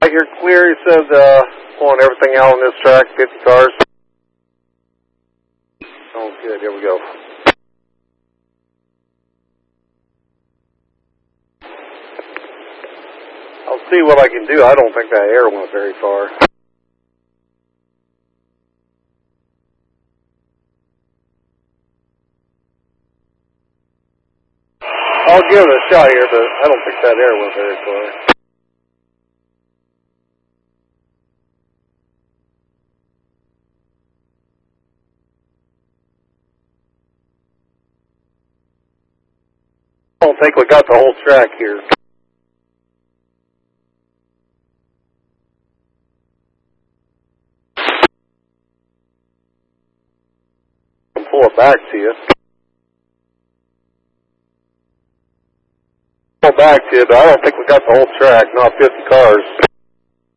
You're clear. He said pulling everything out on this track, 50 cars. Oh, good. Here we go. I'll see what I can do. I don't think that air went very far. I'll give it a shot here, but I don't think that air went very far. I don't think we got the whole track here. I'll pull it back to you. Pull back to you, but I don't think we got the whole track, not 50 cars.